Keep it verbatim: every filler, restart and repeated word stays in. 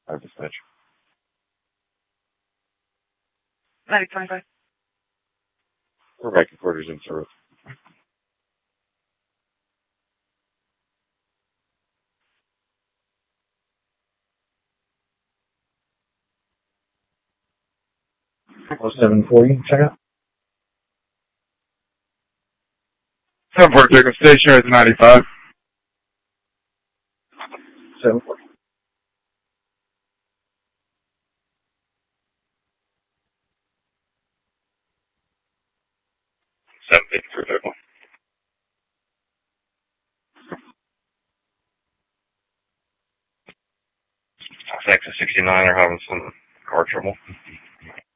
I dispatch. ninety twenty-five. We're back in quarters in service. oh seven forty, check out. seven forty, Jacob, stationary to ninety-five. seven forty. seven fifty-three, Jacob. Texas sixty-nine are having some car trouble.